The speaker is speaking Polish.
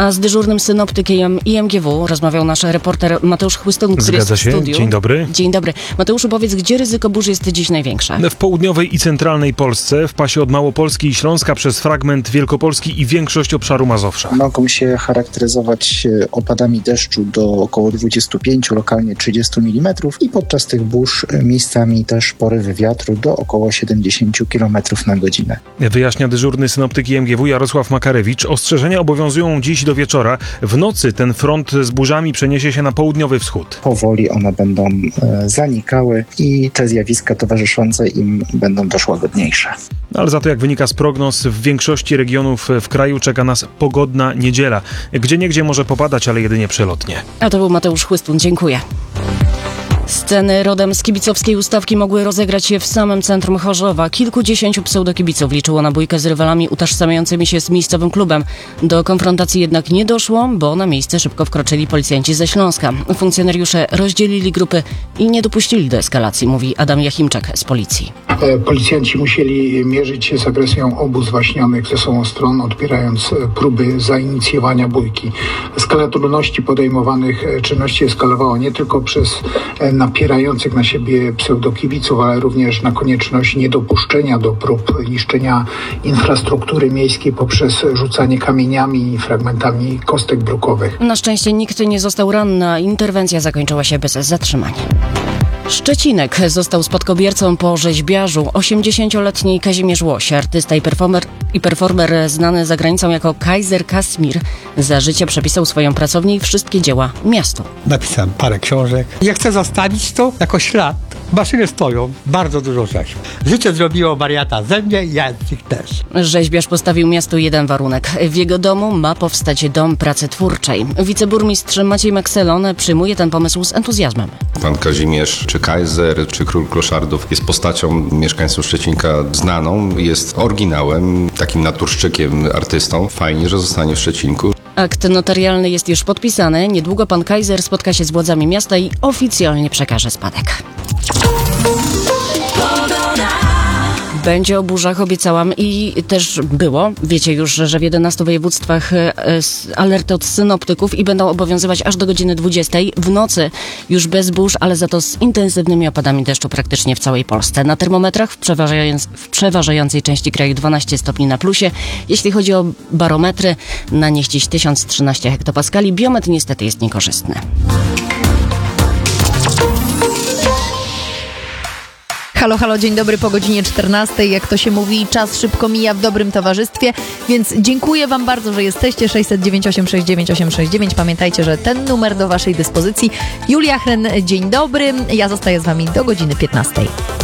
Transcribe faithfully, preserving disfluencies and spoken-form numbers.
A z dyżurnym synoptykiem I M G W rozmawiał nasz reporter Mateusz Chłystun, który Zgadza jest się. w studiu. Dzień dobry. Dzień dobry. Mateuszu, powiedz, gdzie ryzyko burzy jest dziś największe? W południowej i centralnej Polsce, w pasie od Małopolski i Śląska przez fragment Wielkopolski i większość obszaru Mazowsza. Mogą się charakteryzować opadami deszczu do około dwudziestu pięciu, lokalnie trzydziestu milimetrów i podczas tych burz miejscami też porywy wiatru do około siedemdziesięciu kilometrów na godzinę. Wyjaśnia dyżurny synoptyk I M G W Jarosław Makarewicz. Ostrzeżenia obowiązują dziś do wieczora. W nocy ten front z burzami przeniesie się na południowy wschód. Powoli one będą e, zanikały i te zjawiska towarzyszące im będą też łagodniejsze. Ale za to, jak wynika z prognoz, w większości regionów w kraju czeka nas pogodna niedziela. Gdzieniegdzie może popadać, ale jedynie przelotnie. A to był Mateusz Chłystun. Dziękuję. Sceny rodem z kibicowskiej ustawki mogły rozegrać się w samym centrum Chorzowa. Kilkudziesięciu pseudokibiców liczyło na bójkę z rywalami utożsamiającymi się z miejscowym klubem. Do konfrontacji jednak nie doszło, bo na miejsce szybko wkroczyli policjanci ze Śląska. Funkcjonariusze rozdzielili grupy i nie dopuścili do eskalacji, mówi Adam Jachimczak z policji. Policjanci musieli mierzyć się z agresją obu zwaśnionych ze sobą stron, odpierając próby zainicjowania bójki. Skala trudności podejmowanych czynności eskalowała nie tylko przez napierających na siebie pseudokibiców, ale również na konieczność niedopuszczenia do prób niszczenia infrastruktury miejskiej poprzez rzucanie kamieniami i fragmentami kostek brukowych. Na szczęście nikt nie został ranny, a interwencja zakończyła się bez zatrzymania. Szczecinek został spadkobiercą po rzeźbiarzu. osiemdziesięcioletni Kazimierz Łoś, artysta i performer, i performer znany za granicą jako Kaiser Kasimir, za życie przepisał swoją pracownię i wszystkie dzieła miastu. Napisałem parę książek. Ja chcę zostawić to jako ślad. Maszyny stoją, bardzo dużo rzeźb. Życie zrobiło wariata ze mnie i ja z nich też. Rzeźbiarz postawił miastu jeden warunek. W jego domu ma powstać dom pracy twórczej. Wiceburmistrz Maciej Mekselon przyjmuje ten pomysł z entuzjazmem. Pan Kazimierz, czy Kaiser, czy Król Kloszardów jest postacią mieszkańców Szczecinka znaną, jest oryginałem, takim naturszczykiem, artystą. Fajnie, że zostanie w Szczecinku. Akt notarialny jest już podpisany. Niedługo pan Kaiser spotka się z władzami miasta i oficjalnie przekaże spadek. Będzie o burzach, obiecałam, i też było. Wiecie już, że w jedenastu województwach alerty od synoptyków i będą obowiązywać aż do godziny dwudziestej. W nocy już bez burz, ale za to z intensywnymi opadami deszczu praktycznie w całej Polsce. Na termometrach w, przeważając, w przeważającej części kraju dwanaście stopni na plusie. Jeśli chodzi o barometry, na nich dziś tysiąc trzynaście hektopaskali. Biometr niestety jest niekorzystny. Halo, halo, dzień dobry po godzinie czternastej. Jak to się mówi, czas szybko mija w dobrym towarzystwie, więc dziękuję wam bardzo, że jesteście. sześćset dziewięć osiem sześć dziewięć osiem sześć dziewięć. Pamiętajcie, że ten numer do waszej dyspozycji. Julia Hren, dzień dobry. Ja zostaję z wami do godziny piętnastej.